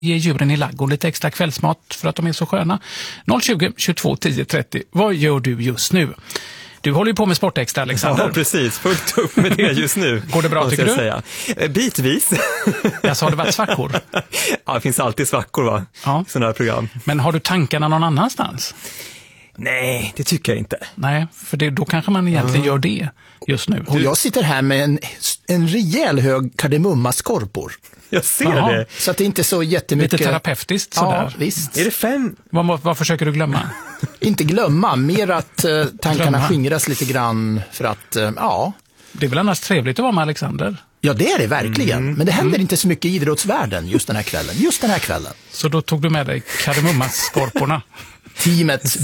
Ge djuren i ladugården lite extra kvällsmat för att de är så sköna. 020 22 10 30. Vad gör du just nu? Du håller ju på med Sportextra, Alexander. Ja, precis. Fullt upp med det just nu. Går det bra, tycker du? Säga. Bitvis. Alltså, har det varit svackor? Ja, det finns alltid svackor, va? Ja. Sådana här program. Men har du tankarna någon annanstans? Nej, det tycker jag inte. Nej, för då kanske man egentligen gör det just nu. Och jag sitter här med en rejäl hög kardemummaskorpor. Jag ser det. Så att det inte är så jättemycket... Lite terapeutiskt sådär. Ja, visst. Är det 5? Vad försöker du glömma? Inte glömma, mer att tankarna skingras lite grann för att, ja. Det är väl annars trevligt att vara med Alexander? Ja, det är det verkligen. Men det händer inte så mycket i idrottsvärlden just den här kvällen. Så då tog du med dig kardemummaskorporna? Teamet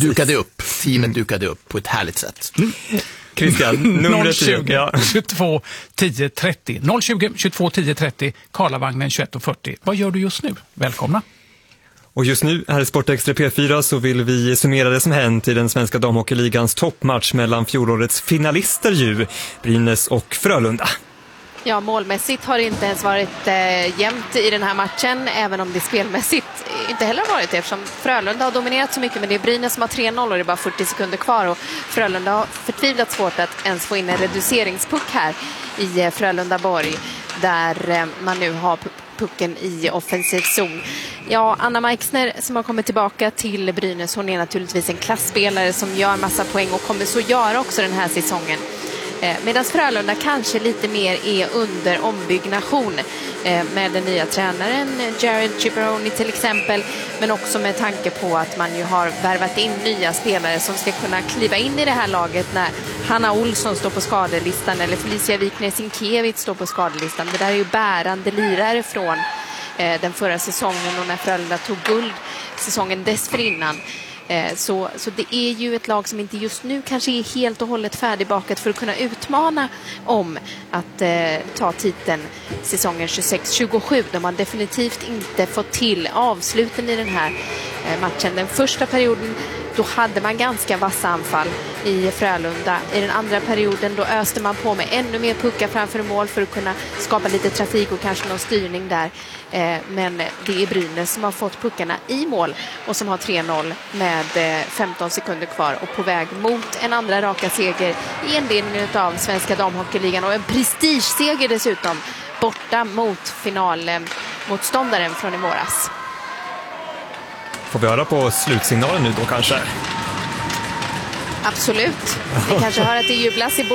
dukade upp på ett härligt sätt. Christian, nummer 020 22 10 30. 020 22 10 30, Karlavagnen 21:40. Vad gör du just nu? Välkomna. Och just nu här i Sportextra P4 så vill vi summera det som hänt i den svenska damhockeyligans toppmatch mellan fjolårets finalister ju, Brynäs och Frölunda. Ja, målmässigt har det inte ens varit jämnt i den här matchen, även om det spelmässigt inte heller har varit det, eftersom Frölunda har dominerat så mycket, men det är Brynäs som har 3-0 och det är bara 40 sekunder kvar och Frölunda har förtvivlat svårt att ens få in en reduceringspuck här i Frölunda-Borg, där man nu har pucken i offensiv zon. Ja, Anna Meixner som har kommit tillbaka till Brynäs, hon är naturligtvis en klassspelare som gör massa poäng och kommer så göra också den här säsongen. Medan Frölunda kanske lite mer är under ombyggnation med den nya tränaren Jared Ciberoni till exempel, men också med tanke på att man ju har värvat in nya spelare som ska kunna kliva in i det här laget när Hanna Olsson står på skadelistan eller Felicia Wikner-Sienkiewicz står på skadelistan. Det där är ju bärande lirare från den förra säsongen och när Frölunda tog guld säsongen dessförinnan. Så det är ju ett lag som inte just nu kanske är helt och hållet färdigbakat för att kunna utmana om att ta titeln säsongen 26-27. De har definitivt inte fått till avsluten i den här matchen. Den första perioden då hade man ganska vassa anfall i Frölunda. I den andra perioden då öste man på med ännu mer puckar framför mål för att kunna skapa lite trafik och kanske någon styrning där. Men det är Brynäs som har fått puckarna i mål och som har 3-0 med 15 sekunder kvar och på väg mot en andra raka seger i inledningen av svenska damhockeyligan och en prestigeseger dessutom borta mot finalmotståndaren från i våras. Får vi höra på slutsignalen nu då kanske? Absolut. Vi kanske hör att det jublas i